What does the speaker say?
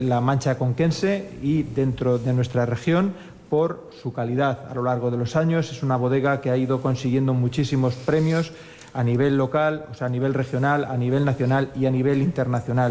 la Mancha Conquense y dentro de nuestra región por su calidad a lo largo de los años. Es una bodega que ha ido consiguiendo muchísimos premios a nivel local, o sea, a nivel regional, a nivel nacional y a nivel internacional.